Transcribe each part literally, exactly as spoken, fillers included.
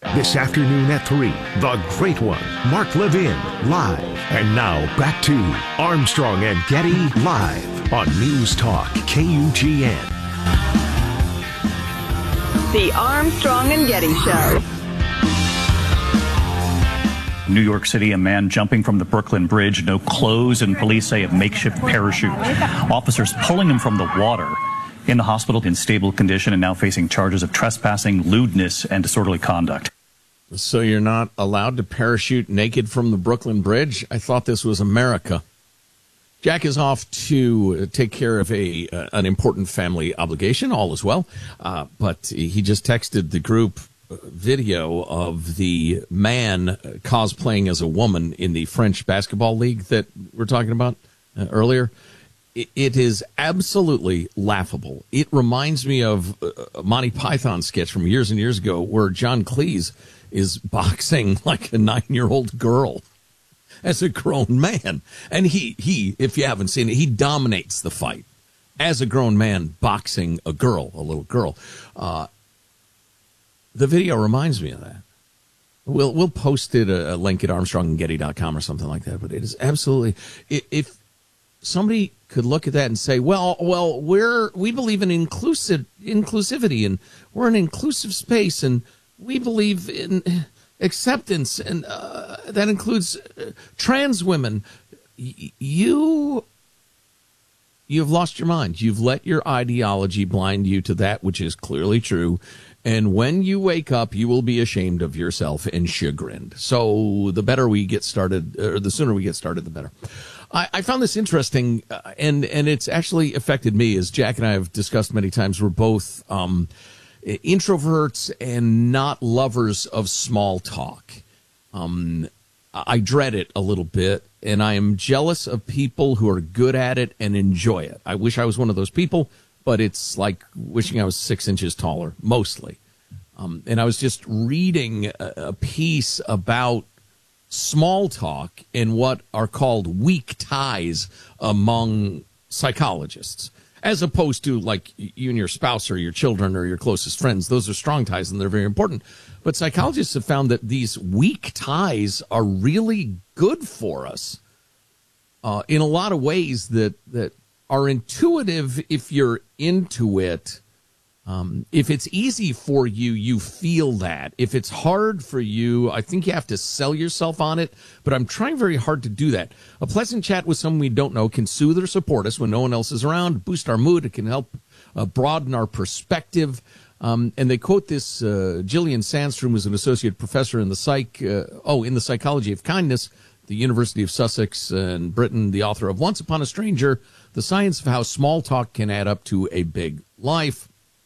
This afternoon at three, the great one, Mark Levin, live. And now back to Armstrong and Getty live on News Talk K U G N. The Armstrong and Getty Show. New York City, a man jumping from the Brooklyn Bridge, no clothes, and police say a makeshift parachute. Officers pulling him from the water. In the hospital in stable condition and now facing charges of trespassing, lewdness, and disorderly conduct. So you're not allowed to parachute naked from the Brooklyn Bridge? I thought this was America. Jack is off to take care of a uh, an important family obligation. All is well. Uh, but he just texted the group video of the man cosplaying as a woman in the French basketball league that we're talking about uh, earlier. It, it is absolutely laughable. It reminds me of a Monty Python sketch from years and years ago where John Cleese is boxing like a nine-year-old girl as a grown man. And he, he, if you haven't seen it, he dominates the fight as a grown man boxing a girl, a little girl. Uh, the video reminds me of that. We'll we'll post it, a, a link at armstrong and getty dot com or something like that. But it is absolutely, if somebody could look at that and say, well, well, we're we believe in inclusive inclusivity and we're an inclusive space and we believe in acceptance, and uh, that includes uh, trans women. Y- you, you've lost your mind. You've let your ideology blind you to that which is clearly true. And when you wake up, you will be ashamed of yourself and chagrined. So the better we get started, or the sooner we get started, the better. I, I found this interesting, uh, and, and it's actually affected me, as Jack and I have discussed many times. We're both um, introverts and not lovers of small talk. Um, I dread it a little bit, and I am jealous of people who are good at it and enjoy it. I wish I was one of those people, but it's like wishing I was six inches taller, mostly. Um, and I was just reading a, a piece about small talk and what are called weak ties among psychologists, as opposed to like you and your spouse or your children or your closest friends. Those are strong ties and they're very important. But psychologists have found that these weak ties are really good for us uh, in a lot of ways that, that are intuitive if you're into it. Um, if it's easy for you, you feel that. If it's hard for you, I think you have to sell yourself on it. But I'm trying very hard to do that. A pleasant chat with someone we don't know can soothe or support us when no one else is around, boost our mood. It can help uh, broaden our perspective. Um, and they quote this, uh, Gillian Sandstrom, who's an associate professor in the psych, uh, oh, in the psychology of kindness, the University of Sussex in Britain, the author of Once Upon a Stranger, The Science of How Small Talk Can Add Up to a Big Life.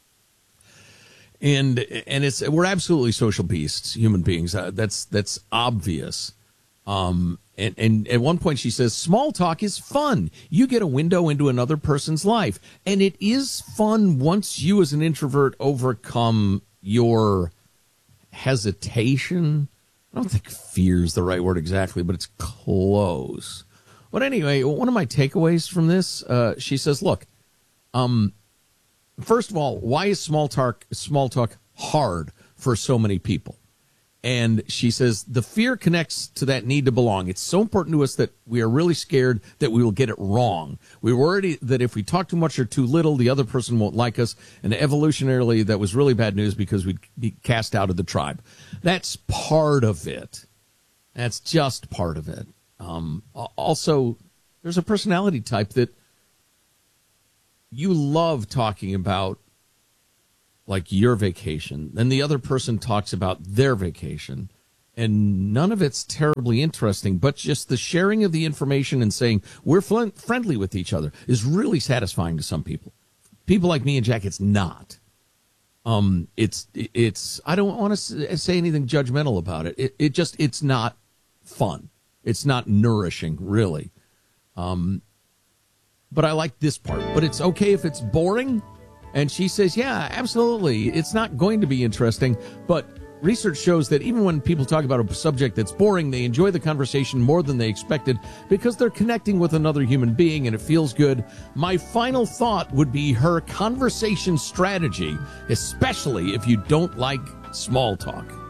And and it's we're absolutely social beasts, human beings. Uh, that's that's obvious. Um, and, and at one point she says, small talk is fun. You get a window into another person's life. And it is fun once you as an introvert overcome your hesitation. I don't think fear is the right word exactly, but it's close. But anyway, one of my takeaways from this, uh, she says, look, um, first of all, why is small talk, small talk hard for so many people? And she says the fear connects to that need to belong. It's so important to us that we are really scared that we will get it wrong. We're worried that if we talk too much or too little, the other person won't like us. And evolutionarily, that was really bad news because we'd be cast out of the tribe. That's part of it. That's just part of it. Um, also, there's a personality type that you love talking about, like your vacation, then the other person talks about their vacation, and none of it's terribly interesting, but just the sharing of the information and saying we're fl- friendly with each other is really satisfying to some people. People like me and Jack, it's not. Um, it's, it's, I don't want to say anything judgmental about it. It, it just, it's not fun. It's not nourishing, really. Um, but I like this part, but it's okay if it's boring. And she says, yeah, absolutely. It's not going to be interesting, but research shows that even when people talk about a subject that's boring, they enjoy the conversation more than they expected because they're connecting with another human being and it feels good. My final thought would be her conversation strategy, especially if you don't like small talk.